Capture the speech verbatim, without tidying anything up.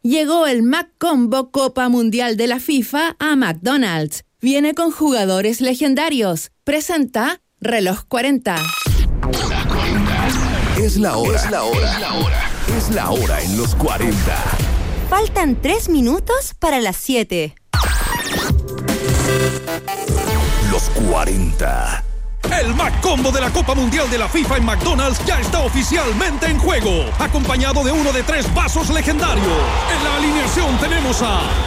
Llegó el McCombo Copa Mundial de la FIFA a McDonald's. Viene con jugadores legendarios. Presenta Reloj cuarenta. Es la hora. Es la hora. Es la hora. Es la hora en los cuarenta. Faltan tres minutos para las siete. Los cuarenta. El McCombo de la Copa Mundial de la FIFA en McDonald's ya está oficialmente en juego, acompañado de uno de tres vasos legendarios. En la alineación tenemos a